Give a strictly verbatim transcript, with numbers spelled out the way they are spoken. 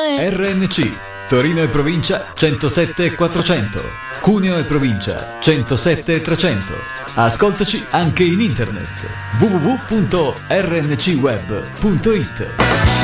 è R N C, Torino e provincia centosette e quattrocento, Cuneo e provincia centosette e trecento. Ascoltaci anche in internet w w w punto r n c web punto i t.